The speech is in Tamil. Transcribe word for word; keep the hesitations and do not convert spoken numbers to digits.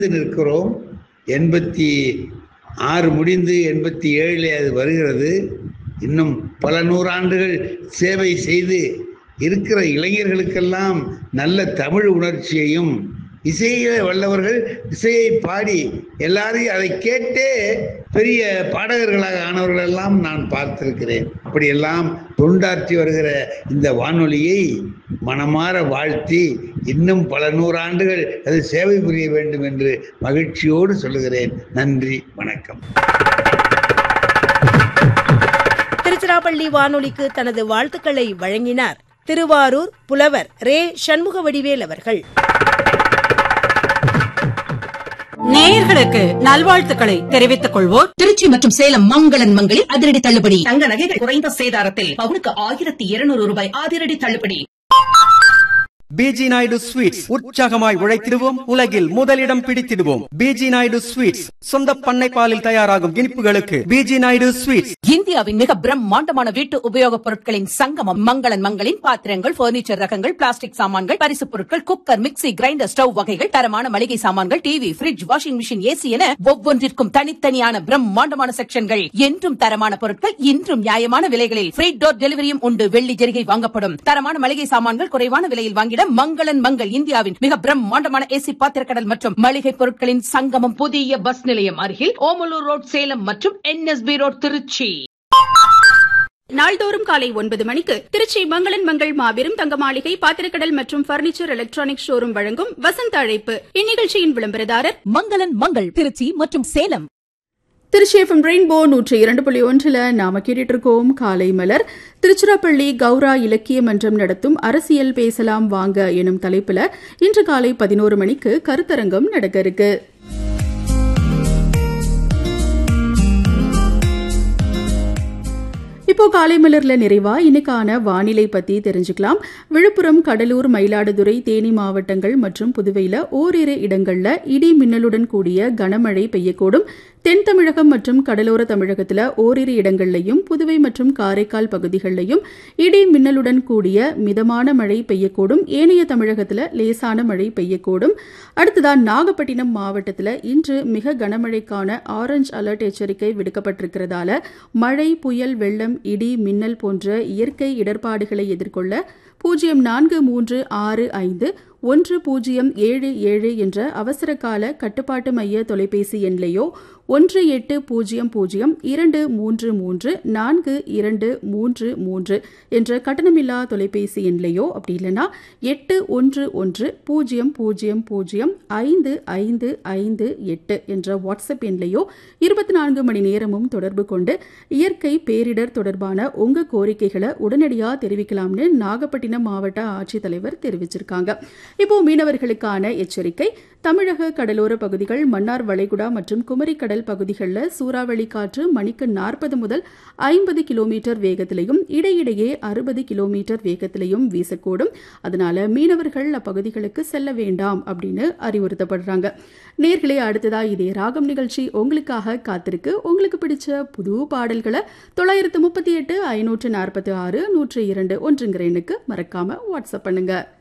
நிற்கிறோம். எண்பத்தி ஆறு முடிந்து எண்பத்தி ஏழிலே அது வருகிறது. இன்னும் பல நூறாண்டுகள் சேவை செய்து இருக்கிற இளைஞர்களுக்கெல்லாம் நல்ல தமிழ் உணர்ச்சியையும், இசையில வல்லவர்கள் இசையை பாடி எல்லாரையும் அதை கேட்டே பெரிய பாடகர்களாக ஆனவர்கள் எல்லாம் நான் பார்த்திருக்கிறேன். அப்படியெல்லாம் தொண்டாற்றி வருகிற இந்த வானொலியை மனமாற வாழ்த்தி இன்னும் பல நூறாண்டுகள் அது சேவை புரிய வேண்டும் என்று மகிழ்ச்சியோடு சொல்லுகிறேன். நன்றி, வணக்கம். திருச்சிராப்பள்ளி வானொலிக்கு தனது வாழ்த்துக்களை வழங்கினார் திருவாரூர் புலவர் ரே சண்முகவடிவேல் அவர்கள். நேயர்களுக்கு நல்வாழ்த்துக்களை தெரிவித்துக் கொள்வோர் திருச்சி மற்றும் சேலம் மங்களன் மங்களில் அதிரடி தள்ளுபடி. தங்க நகைகள் குறைந்த சேதாரத்தில் பவுனுக்கு ஆயிரத்தி இருநூறு ரூபாய் அதிரடி தள்ளுபடி. பிஜி நாயுடு ஸ்வீட்ஸ், உற்சாகமாய் உழைத்திடுவோம், உலகில் முதலிடம் பிடித்திடுவோம். பிஜி நாயுடு ஸ்வீட்ஸ், சொந்த பண்ணை பாலில் தயாராகும் இனிப்புகளுக்கு பிஜி நாயுடு ஸ்வீட்ஸ். இந்தியாவின் மிக பிரம்மாண்டமான வீட்டு உபயோகப் பொருட்களின் சங்கமம் மங்களன் மங்களின் பாத்திரங்கள், பர்னிச்சர் ரகங்கள், பிளாஸ்டிக் சாமான்கள், பரிசுப் பொருட்கள், குக்கர், மிக்ஸி, கிரைண்டர், ஸ்டவ் வகைகள், தரமான மளிகை சாமான்கள், TV, bridge, washing machine, AC என ஒவ்வொன்றிற்கும் தனித்தனியான பிரம்மாண்டமான செக்ஷன்கள். என்றும் தரமான பொருட்கள், இன்றும் நியாயமான விலைகளில் ஃப்ரீ டோர் டெலிவரியும் உண்டு. வெள்ளி ஜெரிகை வாங்கப்படும். தரமான மளிகை சாமான்கள் குறைவான விலையில் வாங்கிட மங்களன் மங்கள், இந்தியாவின் மிக பிரம்மாண்டமான ஏசி பாத்திரக்கடல் மற்றும் மளிகை பொருட்களின் சங்கமம். புதிய பஸ் நிலையம் அருகில் ஓமலூர் ரோட் சேலம் மற்றும் என்எஸ்பி ரோட் திருச்சி. நாள்தோறும் காலை ஒன்பது மணிக்கு திருச்சி மங்களன் மங்கள் மாபெரும் தங்க மாளிகை பாத்திரக்கடல் மற்றும் பர்னிச்சர் எலக்ட்ரானிக் ஷோரூம் வழங்கும் வசந்த அழைப்பு. இந்நிகழ்ச்சியின் விளம்பரதாரர் மங்களன் மங்கள் திருச்சி மற்றும் சேலம். திருச்சி எஃப்எம் ரெயின்போ நூற்றி இரண்டு புள்ளி ஒன்றில் நாம கேட்டுட்டு இருக்கோம் காலை மலர். திருச்சிராப்பள்ளி கௌரா இலக்கிய மன்றம் நடத்தும் அரசியல் பேசலாம் வாங்க எனும் தலைப்புல இன்று காலை பதினோரு மணிக்கு கருத்தரங்கம் நடக்க இருக்கு. இப்போ காலை மலர்ல நிறைவா இன்னைக்கான வானிலை பத்தி தெரிஞ்சுக்கலாம். விழுப்புரம், கடலூர், மயிலாடுதுறை, தேனி மாவட்டங்கள் மற்றும் புதுவையில ஓரிரு இடங்கள்ல இடி மின்னலுடன் கூடிய கனமழை பெய்யக்கூடும். தென் தமிழகம் மற்றும் கடலோர தமிழகத்தில் ஓரிரு இடங்கள்லையும் புதுவை மற்றும் காரைக்கால் பகுதிகளிலையும் இடி மின்னலுடன் கூடிய மிதமான மழை பெய்யக்கூடும். ஏனைய தமிழகத்தில் லேசான மழை பெய்யக்கூடும். அடுத்ததான் நாகப்பட்டினம் மாவட்டத்தில் இன்று மிக கனமழைக்கான ஆரஞ்ச் அலர்ட் எச்சரிக்கை விடுக்கப்பட்டிருக்கிறதால மழை, புயல், வெள்ளம், இடி மின்னல் போன்ற இயற்கை இடர்பாடுகளை எதிர்கொள்ள பூஜ்ஜியம் நான்கு மூன்று ஆறு ஐந்து ஒன்று பூஜ்ஜியம் ஏழு ஏழு என்ற அவசரகால கட்டுப்பாட்டு மைய தொலைபேசி எண்லையோ ஒன்று எட்டு பூஜ்ஜியம் பூஜ்ஜியம் இரண்டு மூன்று மூன்று நான்கு இரண்டு மூன்று மூன்று என்ற கட்டணமில்லா தொலைபேசி எண்லையோ அப்படி இல்லைன்னா எட்டு ஒன்று ஒன்று பூஜ்ஜியம் பூஜ்ஜியம் பூஜ்ஜியம் ஐந்து ஐந்து ஐந்து எட்டு என்ற வாட்ஸ்அப் எண்லையோ இருபத்தி நான்கு மணி நேரமும் தொடர்பு கொண்டு இயற்கை பேரிடர் தொடர்பான உங்க கோரிக்கைகளை உடனடியாக தெரிவிக்கலாம்னு நாகப்பட்டினம் மாவட்ட ஆட்சித்தலைவர் தெரிவிச்சிருக்காங்க. இப்போ மீனவர்களுக்கான எச்சரிக்கை. தமிழக கடலோர பகுதிகள், மன்னார் வளைகுடா மற்றும் குமரி கடல் பகுதிகளில் சூறாவளி காற்று மணிக்கு நாற்பது முதல் ஐம்பது கிலோமீட்டர் வேகத்திலையும் இடையிடையே அறுபது கிலோமீட்டர் வேகத்திலையும் வீசக்கூடும். அதனால மீனவர்கள் அப்பகுதிகளுக்கு செல்ல வேண்டாம் அப்படின்னு அறிவுறுத்தப்படுறாங்க. நேர்களே, அடுத்ததா இதே ராகம் நிகழ்ச்சி உங்களுக்காக காத்திருக்கு. உங்களுக்கு பிடிச்ச புது பாடல்களை தொள்ளாயிரத்து முப்பத்தி எட்டு ஐநூற்று நாற்பத்தி ஆறு நூற்றி இரண்டு ஒன்றுங்கிற எண்ணுக்கு மறக்காம வாட்ஸ்அப் பண்ணுங்க.